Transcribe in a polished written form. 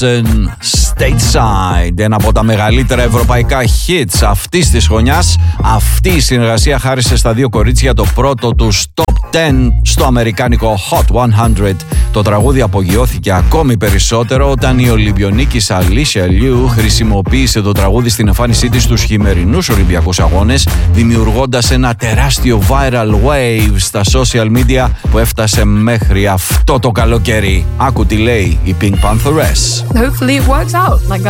Johnson, Stateside, ένα από τα μεγαλύτερα ευρωπαϊκά hits αυτής της χρονιάς. Αυτή η συνεργασία χάρισε στα δύο κορίτσια το πρώτο τους Top 10 στο αμερικάνικο Hot 100. Το τραγούδι απογειώθηκε ακόμη περισσότερο όταν η Ολυμπιονίκης Alicia Liu χρησιμοποίησε το τραγούδι στην εμφάνισή της στους χειμερινούς Ολυμπιακούς Αγώνες, δημιουργώντας ένα τεράστιο viral wave στα social media που έφτασε μέχρι αυτό το καλοκαίρι. Άκου τι λέει η Pink Pantheress. Hopefully it works out like that.